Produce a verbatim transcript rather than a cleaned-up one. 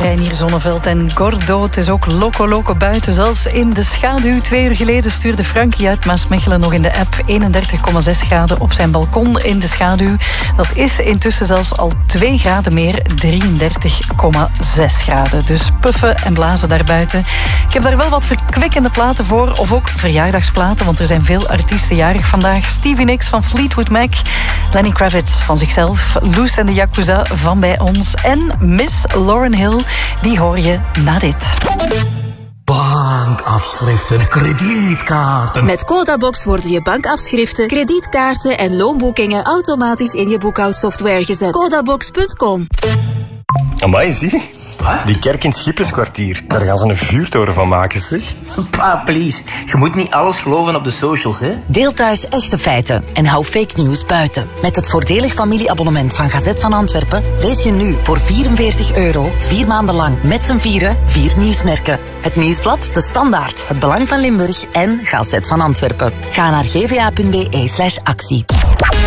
Reinier Zonneveld en Gordo. Het is ook loco loco buiten, zelfs in de schaduw. Twee uur geleden stuurde Frankie uit Maasmechelen nog in de app eenendertig komma zes graden op zijn balkon in de schaduw. Dat is intussen zelfs al twee graden meer, drieëndertig komma zes graden. Dus puffen en blazen daarbuiten. Ik heb daar wel wat verkwikkende platen voor, of ook verjaardagsplaten, want er zijn veel artiesten jarig vandaag. Stevie Nicks van Fleetwood Mac, Lenny Kravitz van zichzelf, Loes en de Yakuza van bij ons en Miss Lauryn Hill, die hoor je na dit. Bankafschriften, kredietkaarten. Met Codabox worden je bankafschriften, kredietkaarten en loonboekingen automatisch in je boekhoudsoftware gezet. Codabox punt com. Amai, zie. Wat? Die kerk in het Schipperskwartier, daar gaan ze een vuurtoren van maken, zeg. Pa, please. Je moet niet alles geloven op de socials, hè? Deel thuis echte feiten en hou fake news buiten. Met het voordelig familieabonnement van Gazet van Antwerpen lees je nu voor vierenveertig euro vier maanden lang met z'n vieren vier nieuwsmerken. Het Nieuwsblad, De Standaard, Het Belang van Limburg en Gazet van Antwerpen. Ga naar gva punt be slash actie.